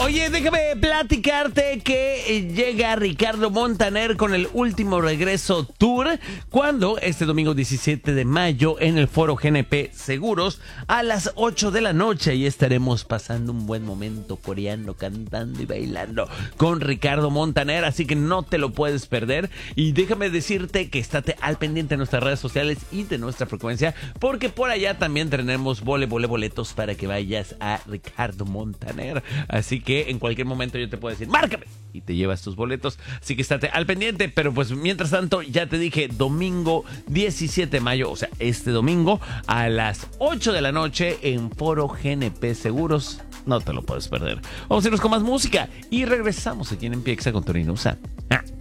Oye, déjame platicarte que llega Ricardo Montaner con el Último Regreso Tour, cuando este domingo 17 de mayo en el Foro GNP Seguros a las 8 de la noche. Y estaremos pasando un buen momento coreando, cantando y bailando con Ricardo Montaner, así que no te lo puedes perder. Y déjame decirte que estate al pendiente de nuestras redes sociales y de nuestra frecuencia, porque por allá también tenemos boletos para que vayas a Ricardo Montaner. Así que en cualquier momento yo te puedo decir, márcame, y te llevas tus boletos. Así que estate al pendiente. Pero pues mientras tanto, ya te dije, domingo 17 de mayo, o sea, este domingo a las 8 de la noche en Foro GNP Seguros. No te lo puedes perder. Vamos a irnos con más música y regresamos aquí en Empiexa con Torino Usa.